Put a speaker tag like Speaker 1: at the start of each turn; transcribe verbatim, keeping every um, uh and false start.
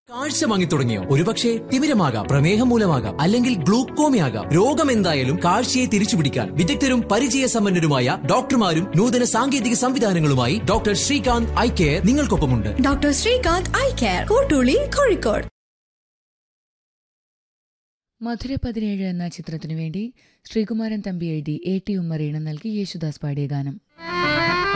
Speaker 1: കാഴ്ച വാങ്ങി തുടങ്ങിയോ? ഒരുപക്ഷെ തിമിരമാകാം, പ്രമേഹം മൂലമാകാം, അല്ലെങ്കിൽ ഗ്ലൂക്കോമയാകാം. രോഗം എന്തായാലും കാഴ്ചയെ തിരിച്ചുപിടിക്കാൻ വിദഗ്ധരും പരിചയസമ്പന്നരുമായ ഡോക്ടർമാരും നൂതന സാങ്കേതിക സംവിധാനങ്ങളുമായി doctor Srikanth eye care നിങ്ങൾക്കൊപ്പമുണ്ട്.
Speaker 2: Doctor Srikanth eye care, Kottooli, Kozhikode.
Speaker 3: മധുര പതിനേഴ് എന്ന ചിത്രത്തിനു വേണ്ടി ശ്രീകുമാരൻ തമ്പി എഴുതി എ ടി ഉമ്മർ ഈണം നൽകി യേശുദാസ് പാടിയ ഗാനം.